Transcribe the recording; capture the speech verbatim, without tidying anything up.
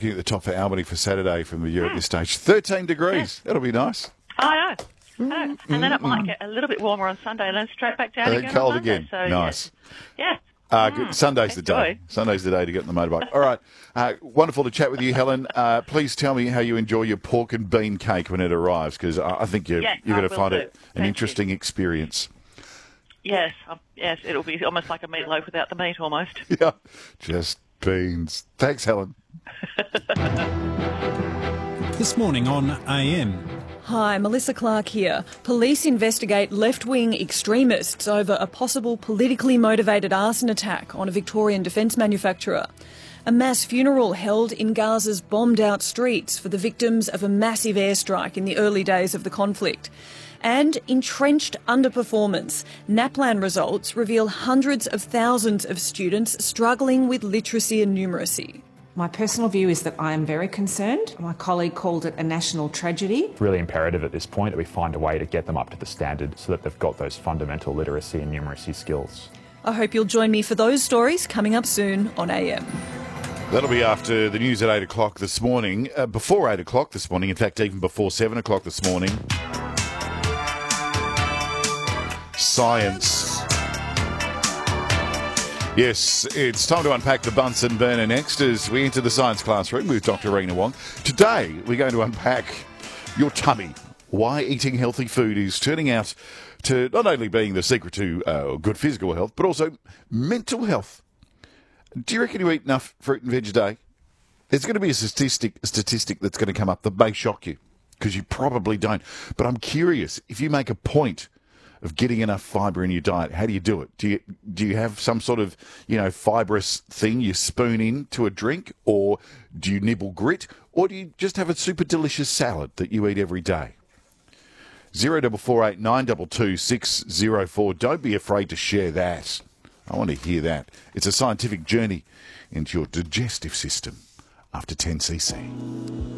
looking at the top for Albany for Saturday from the year at this stage. thirteen degrees. Yeah. That'll be nice. I know. I know. And then it might get a little bit warmer on Sunday and then straight back down And again then cold on Monday. again. So, Nice. Yeah. yeah. Uh, Mm, good. Sunday's the day. enjoy. Sunday's the day to get on the motorbike. All right. Uh, wonderful to chat with you, Helen. Uh, please tell me how you enjoy your pork and bean cake when it arrives, because I, I think you're, Yeah, you're I going to will find do. it an Thank interesting experience. Yes. Um, yes. It'll be almost like a meatloaf without the meat, almost. Yeah. Just beans. Thanks, Helen. This morning on A M. Hi, Melissa Clark here. Police investigate left-wing extremists over a possible politically motivated arson attack on a Victorian defence manufacturer. A mass funeral held in Gaza's bombed-out streets for the victims of a massive airstrike in the early days of the conflict. And entrenched underperformance. NAPLAN results reveal hundreds of thousands of students struggling with literacy and numeracy. My personal view is that I am very concerned. My colleague called it a national tragedy. Really imperative at this point that we find a way to get them up to the standard so that they've got those fundamental literacy and numeracy skills. I hope you'll join me for those stories coming up soon on A M. That'll be after the news at eight o'clock this morning. Uh, before eight o'clock this morning, in fact, even before seven o'clock this morning. Science. Yes, it's time to unpack the Bunsen burner next as we enter the science classroom with Doctor Rena Wong. Today, we're going to unpack your tummy. Why eating healthy food is turning out to not only being the secret to uh, good physical health, but also mental health. Do you reckon you eat enough fruit and veg a day? There's going to be a statistic, a statistic that's going to come up that may shock you, because you probably don't. But I'm curious, if you make a point of getting enough fibre in your diet, how do you do it? Do you do you have some sort of, you know, fibrous thing you spoon into a drink, or do you nibble grit, or do you just have a super delicious salad that you eat every day? Zero double four eight nine double two six zero four. Don't be afraid to share that. I want to hear that. It's a scientific journey into your digestive system after ten C C.